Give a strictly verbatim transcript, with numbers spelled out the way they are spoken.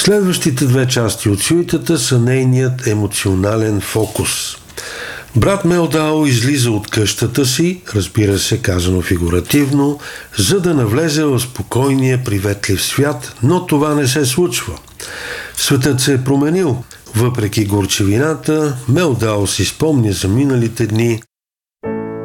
Следващите две части от сюитата са нейният емоционален фокус. Брат Мелдао излиза от къщата си, разбира се, казано фигуративно, за да навлезе в спокойния, приветлив свят, но това не се случва. Светът се е променил. Въпреки горчевината, Мелдао си спомня за миналите дни